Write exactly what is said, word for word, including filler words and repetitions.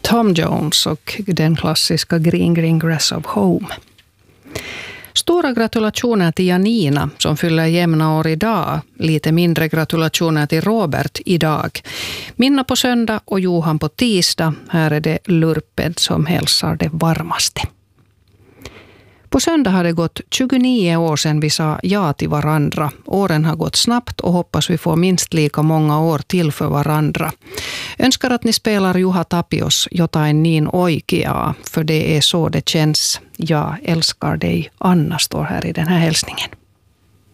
Tom Jones och den klassiska Green Green Grass of Home. Stora gratulationer till Janina som fyller jämna år idag. Lite mindre gratulationer till Robert idag. Minna på söndag och Johan på tisdag. Här är det Lurped som hälsar det varmaste. På söndag har det gått tjugonio år sedan vi sa ja till varandra. Åren har gått snabbt och hoppas vi får minst lika många år till för varandra. Önskar att ni spelar Juha Tapios jotain niin oikeaa, för det är så det känns. Jag älskar dig, Anna, står här i den här hälsningen.